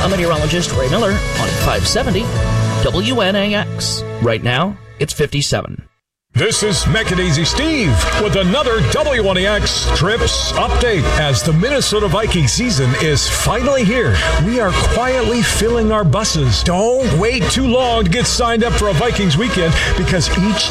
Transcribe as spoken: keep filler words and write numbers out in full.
I'm meteorologist Ray Miller on five seventy W N A X. Right now, it's fifty-seven. This is Macadaisy Steve with another W N A X Trips update. As the Minnesota Viking season is finally here, we are quietly filling our buses. Don't wait too long to get signed up for a Vikings weekend, because each